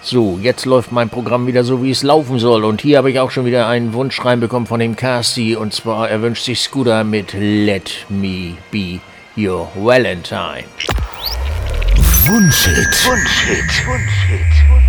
So, jetzt läuft mein Programm wieder so, wie es laufen soll. Und hier habe ich auch schon wieder einen Wunsch reinbekommen von dem Casti. Und zwar, er wünscht sich Scooter mit Let Me Be Your Valentine. Wunschhit.